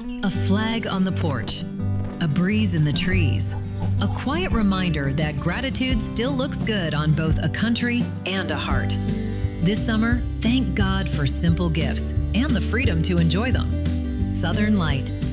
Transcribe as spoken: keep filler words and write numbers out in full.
A flag on the porch, a breeze in the trees, a quiet reminder that gratitude still looks good on both a country and a heart. This summer, thank God for simple gifts and the freedom to enjoy them. Southern Light,